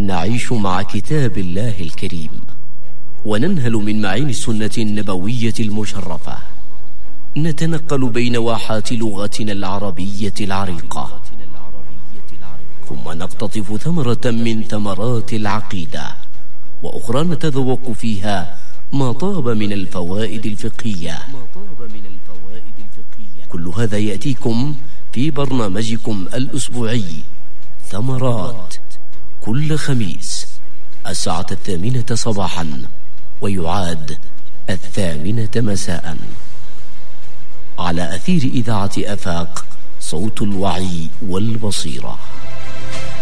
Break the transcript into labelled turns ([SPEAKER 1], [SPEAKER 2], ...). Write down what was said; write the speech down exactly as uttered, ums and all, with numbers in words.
[SPEAKER 1] نعيش مع كتاب الله الكريم وننهل من معين السنة النبوية المشرفة، نتنقل بين واحات لغتنا العربية العريقة، ثم نقتطف ثمرة من ثمرات العقيدة، وأخرى نتذوق فيها ما طاب من الفوائد الفقهية. كل هذا يأتيكم في برنامجكم الأسبوعي ثمرات، كل خميس الساعة الثامنة صباحا، ويعاد الثامنة مساء، على أثير إذاعة آفاق، صوت الوعي والبصيرة.